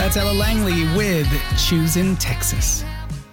That's Ella Langley with Choosing Texas.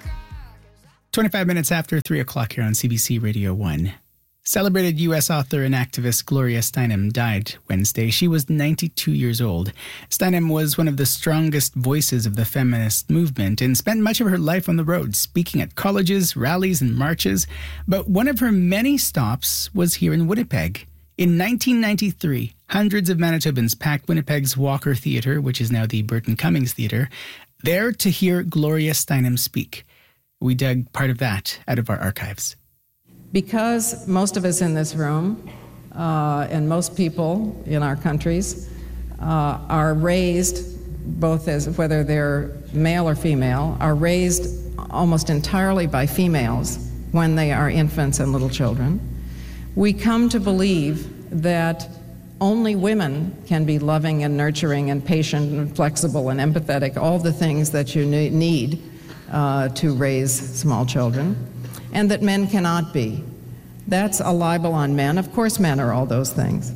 25 minutes after 3 o'clock here on CBC Radio 1. Celebrated U.S. author and activist Gloria Steinem died Wednesday. She was 92 years old. Steinem was one of the strongest voices of the feminist movement and spent much of her life on the road, speaking at colleges, rallies, and marches. But one of her many stops was here in Winnipeg. In 1993, hundreds of Manitobans packed Winnipeg's Walker Theatre, which is now the Burton Cummings Theatre, there to hear Gloria Steinem speak. We dug part of that out of our archives. Because most of us in this room, and most people in our countries, are raised, both as whether they're male or female, are raised almost entirely by females when they are infants and little children, we come to believe that only women can be loving and nurturing and patient and flexible and empathetic, all the things that you need to raise small children, and that men cannot be. That's a libel on men. Of course men are all those things.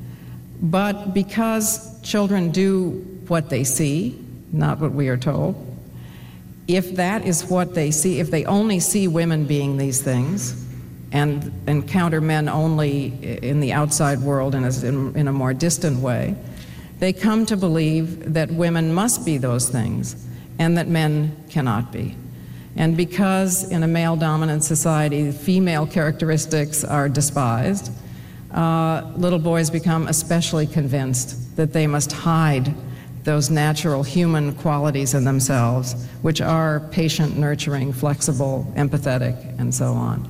But because children do what they see, not what we are told, if that is what they see, if they only see women being these things, and encounter men only in the outside world in a more distant way, they come to believe that women must be those things and that men cannot be. And because in a male-dominant society, female characteristics are despised, little boys become especially convinced that they must hide those natural human qualities in themselves, which are patient, nurturing, flexible, empathetic, and so on.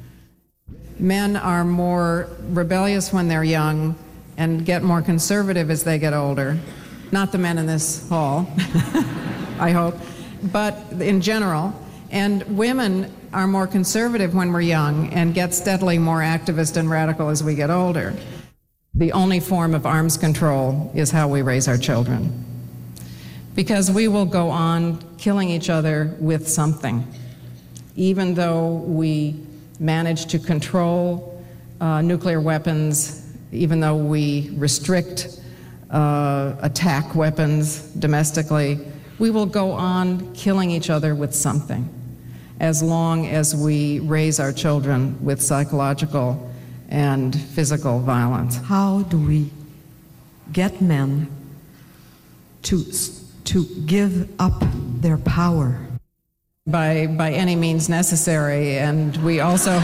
Men are more rebellious when they're young and get more conservative as they get older. Not the men in this hall, I hope, but in general. And women are more conservative when we're young and get steadily more activist and radical as we get older. The only form of arms control is how we raise our children. Because we will go on killing each other with something, even though we manage to control nuclear weapons, even though we restrict attack weapons domestically, we will go on killing each other with something as long as we raise our children with psychological and physical violence. How do we get men to give up their power? By any means necessary, and we also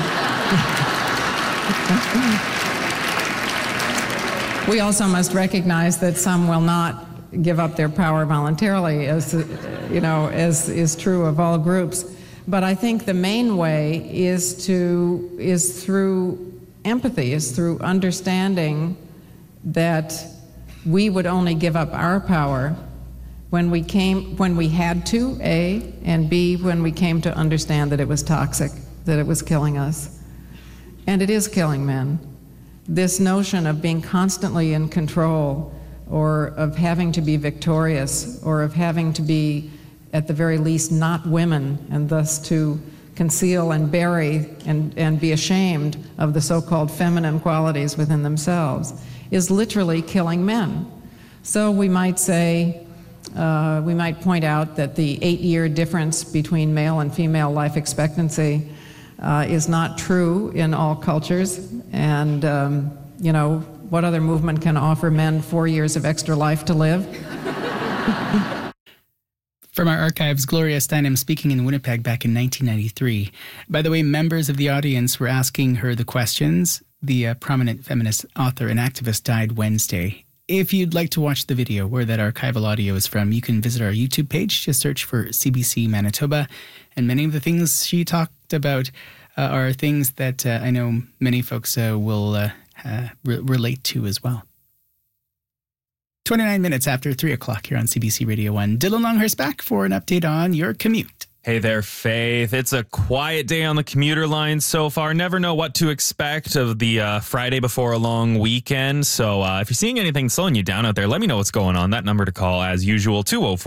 we also must recognize that some will not give up their power voluntarily, as you know, as is true of all groups. But I think the main way is through empathy, is through understanding that we would only give up our power when we had to, A, and B, when we came to understand that it was toxic, that it was killing us. And it is killing men. This notion of being constantly in control, or of having to be victorious, or of having to be, at the very least, not women, and thus to conceal and bury and be ashamed of the so-called feminine qualities within themselves, is literally killing men. So we might say, we might point out that the 8-year difference between male and female life expectancy is not true in all cultures. And, you know, what other movement can offer men 4 years of extra life to live? From our archives, Gloria Steinem speaking in Winnipeg back in 1993. By the way, members of the audience were asking her the questions. The prominent feminist author and activist died Wednesday. If you'd like to watch the video where that archival audio is from, you can visit our YouTube page. Just search for CBC Manitoba. And many of the things she talked about are things that I know many folks will relate to as well. 29 minutes after 3 o'clock here on CBC Radio 1. Dylan Longhurst back for an update on your commute. Hey there, Faith. It's a quiet day on the commuter line so far. Never know what to expect of the Friday before a long weekend. So if you're seeing anything slowing you down out there, let me know what's going on. That number to call, as usual,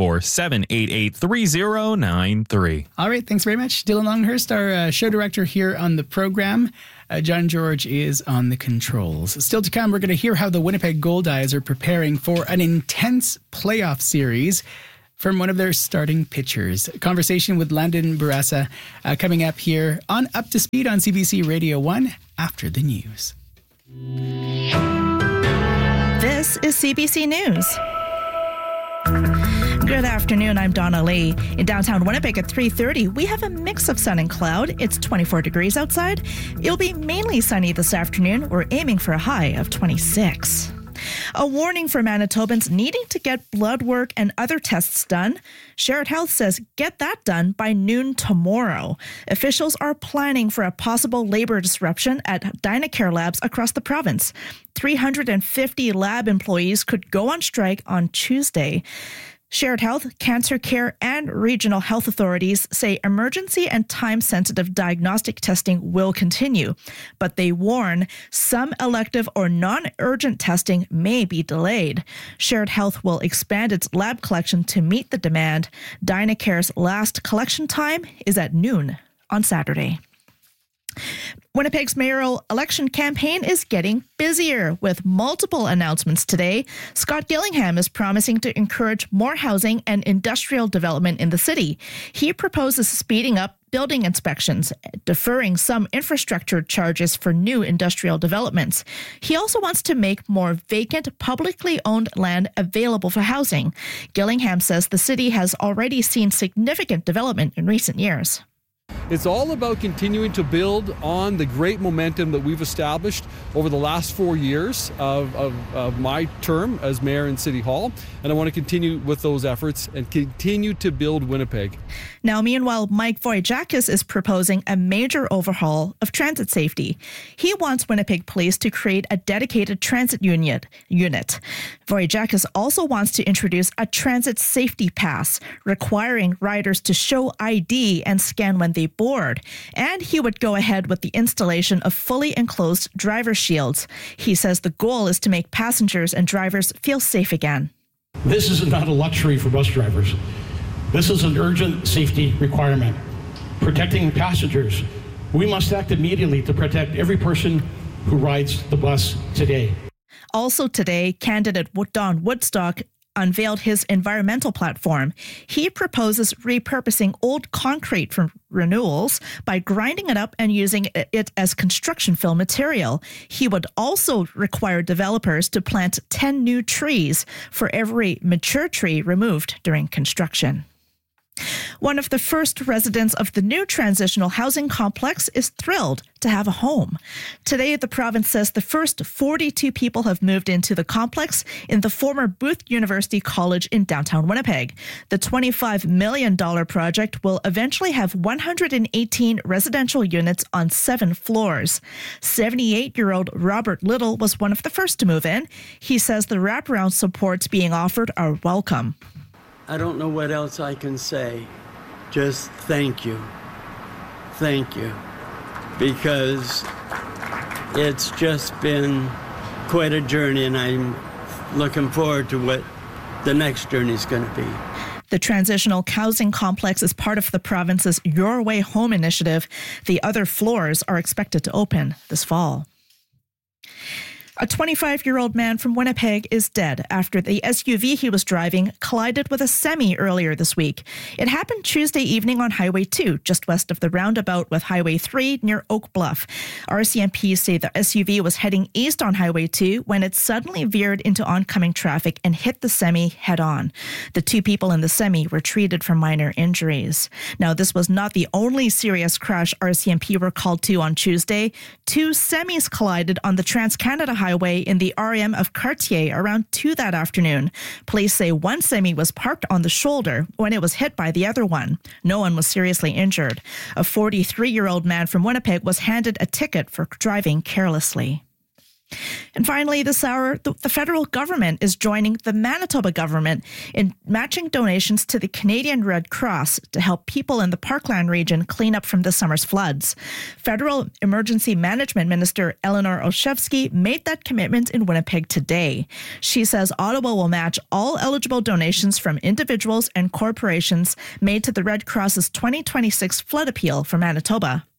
204-788-3093. All right, thanks very much. Dylan Longhurst, our show director here on the program. John George is on the controls. Still to come, we're going to hear how the Winnipeg Goldeyes are preparing for an intense playoff series from one of their starting pitchers. A conversation with Landon Barassa coming up here on Up to Speed on CBC Radio 1 after the news. This is CBC News. Good afternoon, I'm Donna Lee. In downtown Winnipeg at 3:30, we have a mix of sun and cloud. It's 24 degrees outside. It'll be mainly sunny this afternoon. We're aiming for a high of 26. A warning for Manitobans needing to get blood work and other tests done. Shared Health says get that done by noon tomorrow. Officials are planning for a possible labor disruption at Dynacare labs across the province. 350 lab employees could go on strike on Tuesday. Shared Health, Cancer Care, and regional health authorities say emergency and time-sensitive diagnostic testing will continue, but they warn some elective or non-urgent testing may be delayed. Shared Health will expand its lab collection to meet the demand. Dynacare's last collection time is at noon on Saturday. Winnipeg's mayoral election campaign is getting busier with multiple announcements today. Scott Gillingham is promising to encourage more housing and industrial development in the city. He proposes speeding up building inspections, deferring some infrastructure charges for new industrial developments. He also wants to make more vacant, publicly owned land available for housing. Gillingham says the city has already seen significant development in recent years. It's all about continuing to build on the great momentum that we've established over the last 4 years of my term as mayor in City Hall. And I want to continue with those efforts and continue to build Winnipeg. Now, meanwhile, Mike Voyjakis is proposing a major overhaul of transit safety. He wants Winnipeg Police to create a dedicated transit unit. Voyjakis also wants to introduce a transit safety pass, requiring riders to show ID and scan when they board. And he would go ahead with the installation of fully enclosed driver shields. He says the goal is to make passengers and drivers feel safe again. This is not a luxury for bus drivers. This is an urgent safety requirement. Protecting passengers. We must act immediately to protect every person who rides the bus today. Also today, candidate Don Woodstock unveiled his environmental platform. He proposes repurposing old concrete for renewals by grinding it up and using it as construction fill material. He would also require developers to plant 10 new trees for every mature tree removed during construction. One of the first residents of the new transitional housing complex is thrilled to have a home. Today, the province says the first 42 people have moved into the complex in the former Booth University College in downtown Winnipeg. The $25 million project will eventually have 118 residential units on 7 floors. 78-year-old Robert Little was one of the first to move in. He says the wraparound supports being offered are welcome. I don't know what else I can say. Just thank you. Thank you. Because it's just been quite a journey, and I'm looking forward to what the next journey is going to be. The transitional housing complex is part of the province's Your Way Home initiative. The other floors are expected to open this fall. A 25-year-old man from Winnipeg is dead after the SUV he was driving collided with a semi earlier this week. It happened Tuesday evening on Highway 2, just west of the roundabout with Highway 3 near Oak Bluff. RCMP say the SUV was heading east on Highway 2 when it suddenly veered into oncoming traffic and hit the semi head-on. The 2 people in the semi were treated for minor injuries. Now, this was not the only serious crash RCMP were called to on Tuesday. 2 semis collided on the Trans-Canada Highway in the RM of Cartier around 2 that afternoon. Police say one semi was parked on the shoulder when it was hit by the other one. No one was seriously injured. A 43-year-old man from Winnipeg was handed a ticket for driving carelessly. And finally, this hour, the federal government is joining the Manitoba government in matching donations to the Canadian Red Cross to help people in the Parkland region clean up from this summer's floods. Federal Emergency Management Minister Eleanor Olszewski made that commitment in Winnipeg today. She says Ottawa will match all eligible donations from individuals and corporations made to the Red Cross's 2026 flood appeal for Manitoba.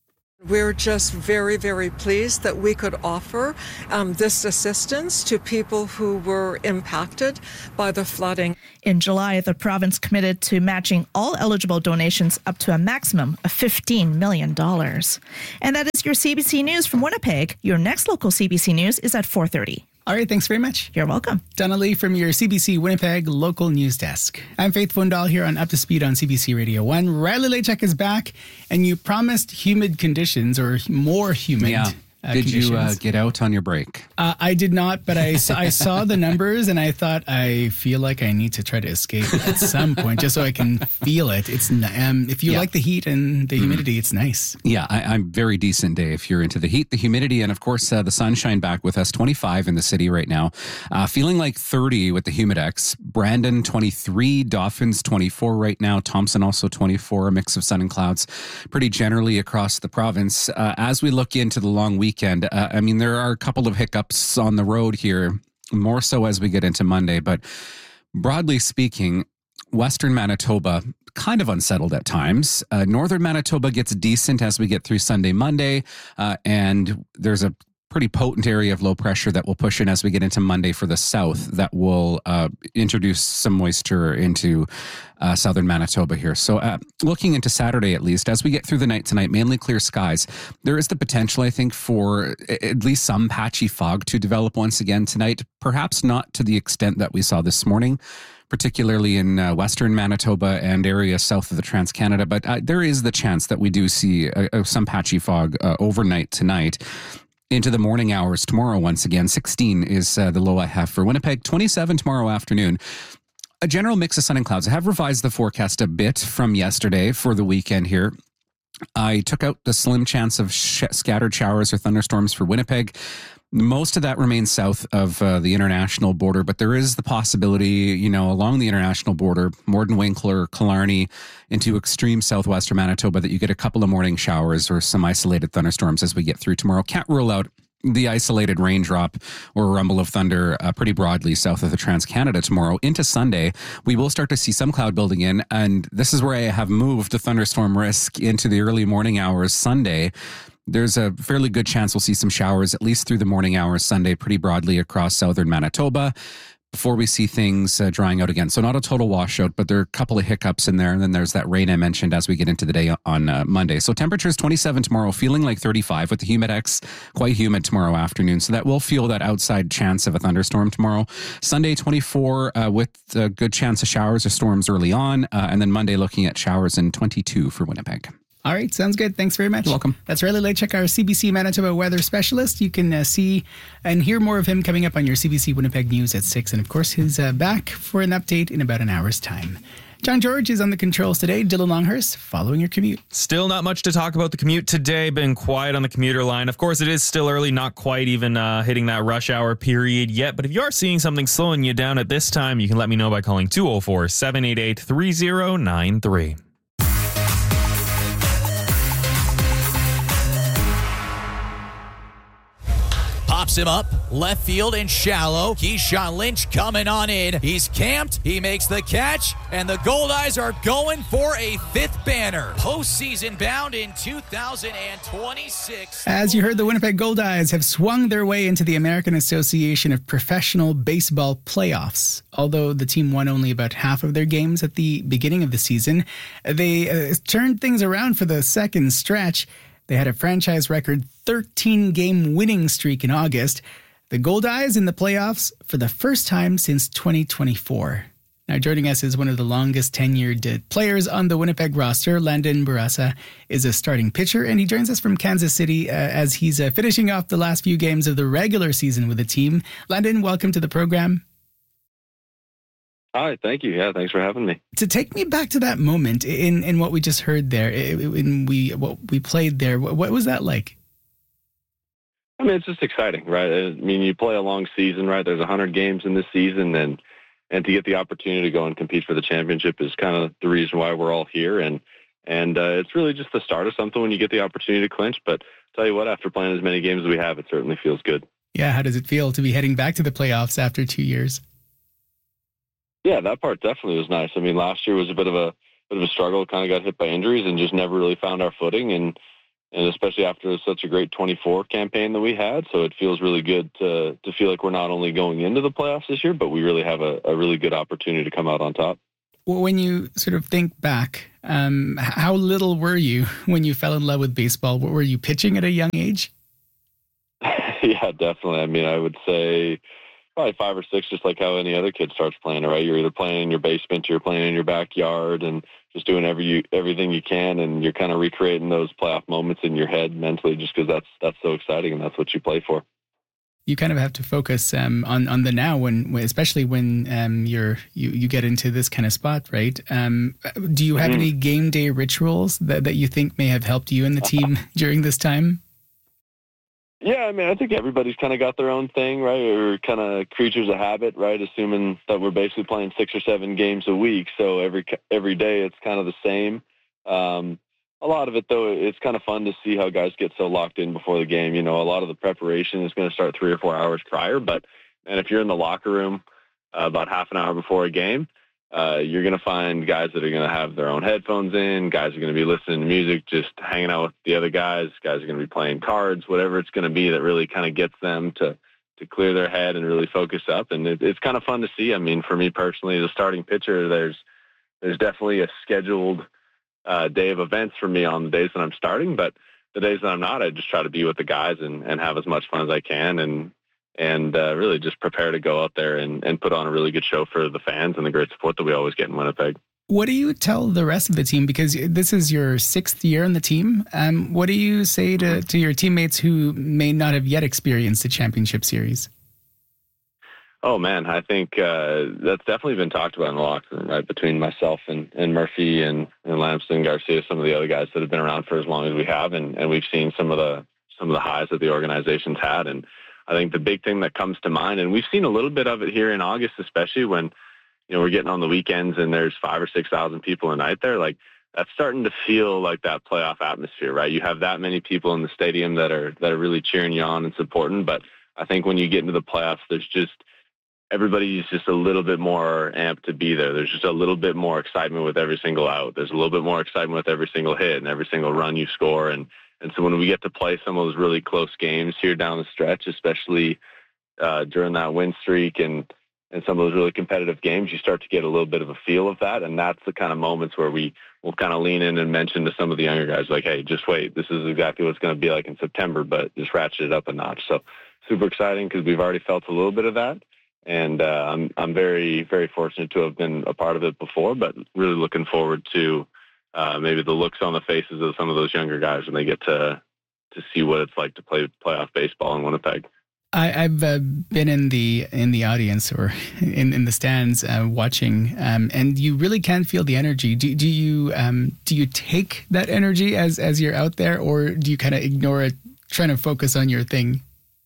We're just very, very pleased that we could offer this assistance to people who were impacted by the flooding. In July, the province committed to matching all eligible donations up to a maximum of $15 million. And that is your CBC News from Winnipeg. Your next local CBC News is at 4:30. All right, thanks very much. You're welcome. Donna Lee from your CBC Winnipeg local news desk. I'm Faith Fundahl here on Up to Speed on CBC Radio 1. Riley Lachuk is back, and you promised humid conditions, or more humid Did you conditions. get out on your break? I did not, but I saw the numbers, and I thought, I feel like I need to try to escape at some point, just so I can feel it. It's if you like the heat and the humidity, it's nice. Yeah, I'm very decent day if you're into the heat, the humidity, and of course the sunshine back with us. 25 in the city right now. Feeling like 30 with the Humidex. Brandon 23, Dauphin's 24 right now. Thompson also 24, a mix of sun and clouds pretty generally across the province. As we look into the long weekend, there are a couple of hiccups on the road here, more so as we get into Monday, but broadly speaking, Western Manitoba kind of unsettled at times. Northern Manitoba gets decent as we get through Sunday, Monday, and there's a pretty potent area of low pressure that will push in as we get into Monday for the south that will introduce some moisture into southern Manitoba here. So looking into Saturday, at least, as we get through the night tonight, mainly clear skies, there is the potential, I think, for at least some patchy fog to develop once again tonight, perhaps not to the extent that we saw this morning, particularly in western Manitoba and areas south of the Trans-Canada. But there is the chance that we do see some patchy fog overnight tonight. Into the morning hours tomorrow, once again, 16 is the low I have for Winnipeg, 27 tomorrow afternoon. A general mix of sun and clouds. I have revised the forecast a bit from yesterday for the weekend here. I took out the slim chance of scattered showers or thunderstorms for Winnipeg. Most of that remains south of the international border, but there is the possibility, along the international border, Morden-Winkler, Killarney, into extreme southwestern Manitoba, that you get a couple of morning showers or some isolated thunderstorms as we get through tomorrow. Can't rule out the isolated raindrop or rumble of thunder pretty broadly south of the Trans-Canada tomorrow. Into Sunday, we will start to see some cloud building in, and this is where I have moved the thunderstorm risk into the early morning hours Sunday. There's a fairly good chance we'll see some showers, at least through the morning hours Sunday, pretty broadly across southern Manitoba, before we see things drying out again. So not a total washout, but there are a couple of hiccups in there. And then there's that rain I mentioned as we get into the day on Monday. So temperatures 27 tomorrow, feeling like 35 with the Humidex, quite humid tomorrow afternoon. So that will feel that outside chance of a thunderstorm tomorrow. Sunday 24 with a good chance of showers or storms early on. And then Monday looking at showers in 22 for Winnipeg. All right, sounds good. Thanks very much. You're welcome. That's Riley Lachuk, our CBC Manitoba weather specialist. You can see and hear more of him coming up on your CBC Winnipeg News at 6. And, of course, he's back for an update in about an hour's time. John George is on the controls today. Dylan Longhurst following your commute. Still not much to talk about the commute today. Been quiet on the commuter line. Of course, it is still early, not quite even hitting that rush hour period yet. But if you are seeing something slowing you down at this time, you can let me know by calling 204-788-3093. Pops him up, left field and shallow. Keyshawn Lynch coming on in. He's camped, he makes the catch, and the Goldeyes are going for a fifth banner. Postseason bound in 2026. As you heard, the Winnipeg Goldeyes have swung their way into the American Association of Professional Baseball playoffs. Although the team won only about half of their games at the beginning of the season, they turned things around for the second stretch. They had a franchise record 13-game winning streak in August. The Goldeyes in the playoffs for the first time since 2024. Now, joining us is one of the longest tenured players on the Winnipeg roster. Landon Barassa is a starting pitcher, and he joins us from Kansas City as he's finishing off the last few games of the regular season with the team. Landon, welcome to the program. Hi, thank you. Yeah, thanks for having me. To take me back to that moment in what we just heard there, what we played there, what was that like? I mean, it's just exciting, right? I mean, you play a long season, right? There's 100 games in this season, and to get the opportunity to go and compete for the championship is kind of the reason why we're all here. And it's really just the start of something when you get the opportunity to clinch. But tell you what, after playing as many games as we have, it certainly feels good. Yeah, how does it feel to be heading back to the playoffs after 2 years? Yeah, that part definitely was nice. I mean, last year was a bit of a struggle. Kind of got hit by injuries and just never really found our footing. And especially after such a great 24 campaign that we had. So it feels really good to feel like we're not only going into the playoffs this year, but we really have a really good opportunity to come out on top. Well, when you sort of think back, how little were you when you fell in love with baseball? Were you pitching at a young age? Yeah, definitely. I mean, I would say probably 5 or 6, just like how any other kid starts playing, right? You're either playing in your basement, or you're playing in your backyard, and just doing everything you can, and you're kind of recreating those playoff moments in your head mentally, just because that's so exciting, and that's what you play for. You kind of have to focus on the now, especially when you get into this kind of spot, right? Do you have any game day rituals that you think may have helped you and the team during this time? Yeah, I mean, I think everybody's kind of got their own thing, right? We're kind of creatures of habit, right? Assuming that we're basically playing 6 or 7 games a week, so every day it's kind of the same. A lot of it, though, it's kind of fun to see how guys get so locked in before the game. You know, a lot of the preparation is going to start 3 or 4 hours prior, and if you're in the locker room about half an hour before a game, you're going to find guys that are going to have their own headphones in, guys are going to be listening to music, just hanging out with the other guys are going to be playing cards, whatever it's going to be that really kind of gets them to clear their head and really focus up. And it's kind of fun to see. I mean, for me personally, the starting pitcher, there's definitely a scheduled day of events for me on the days that I'm starting, but the days that I'm not, I just try to be with the guys and have as much fun as I can and really just prepare to go out there and put on a really good show for the fans and the great support that we always get in Winnipeg. What do you tell the rest of the team? Because this is your 6th year on the team. What do you say to your teammates who may not have yet experienced the championship series? Oh, man, I think that's definitely been talked about in the locker room, right? Between myself and Murphy and Lamson, Garcia, some of the other guys that have been around for as long as we have, and we've seen some of the highs that the organization's had. And I think the big thing that comes to mind, and we've seen a little bit of it here in August, especially when, you know, we're getting on the weekends and there's 5,000 or 6,000 people a night there, like that's starting to feel like that playoff atmosphere, right? You have that many people in the stadium that are really cheering you on and supporting. But I think when you get into the playoffs, everybody's just a little bit more amped to be there. There's just a little bit more excitement with every single out. There's a little bit more excitement with every single hit and every single run you score. And so when we get to play some of those really close games here down the stretch, especially during that win streak and some of those really competitive games, you start to get a little bit of a feel of that. And that's the kind of moments where we will kind of lean in and mention to some of the younger guys, like, hey, just wait. This is exactly what it's going to be like in September, but just ratchet it up a notch. So super exciting because we've already felt a little bit of that. And I'm very, very fortunate to have been a part of it before, but really looking forward to maybe the looks on the faces of some of those younger guys when they get to see what it's like to play playoff baseball in Winnipeg. I've been in the audience or in the stands watching, and you really can feel the energy. Do you take that energy as you're out there, or do you kind of ignore it, trying to focus on your thing?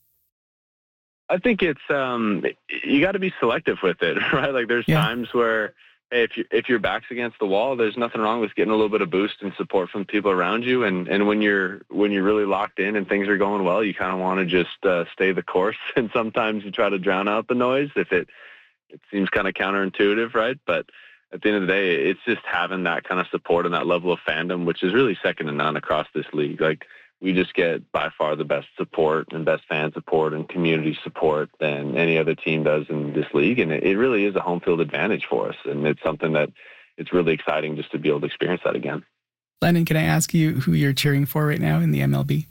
I think it's you got to be selective with it, right? Like there's times where, hey, if your back's against the wall, there's nothing wrong with getting a little bit of boost and support from people around you. And when you're really locked in and things are going well, you kind of want to just stay the course. And sometimes you try to drown out the noise if it seems kind of counterintuitive, right? But at the end of the day, it's just having that kind of support and that level of fandom, which is really second to none across this league. Like we just get by far the best support and best fan support and community support than any other team does in this league. And it really is a home field advantage for us. And it's something that it's really exciting just to be able to experience that again. Landon, can I ask you who you're cheering for right now in the MLB?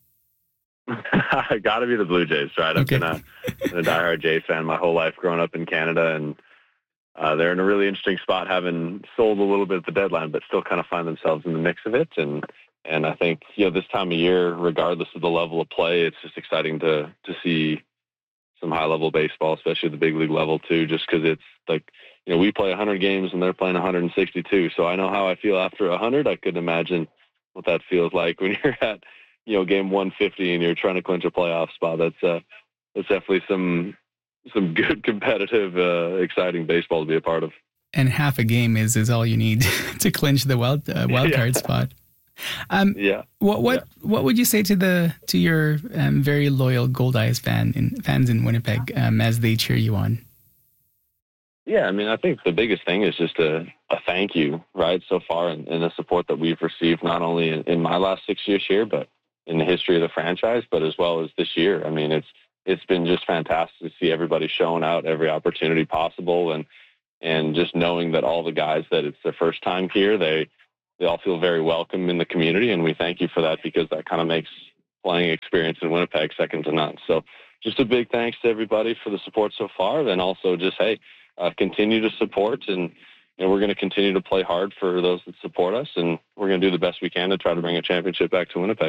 Got to be the Blue Jays, right? Okay. I've been a diehard Jays fan my whole life growing up in Canada. And they're in a really interesting spot, having sold a little bit at the deadline, but still kind of find themselves in the mix of it. And I think, this time of year, regardless of the level of play, it's just exciting to see some high-level baseball, especially at the big league level, too, just because it's like, we play 100 games and they're playing 162. So I know how I feel after 100. I couldn't imagine what that feels like when you're at, game 150 and you're trying to clinch a playoff spot. That's definitely some good, competitive, exciting baseball to be a part of. And half a game is all you need to clinch the wild card spot. What would you say to your very loyal Gold Eyes fans in Winnipeg as they cheer you on? Yeah, I mean, I think the biggest thing is just a thank you, right, so far, and the support that we've received, not only in my last 6 years here, but in the history of the franchise, but as well as this year. I mean, it's been just fantastic to see everybody showing out every opportunity possible, and just knowing that all the guys that it's their first time here, they all feel very welcome in the community, and we thank you for that, because that kind of makes playing experience in Winnipeg second to none. So just a big thanks to everybody for the support so far, and also just, hey, continue to support, and we're going to continue to play hard for those that support us, and we're going to do the best we can to try to bring a championship back to Winnipeg.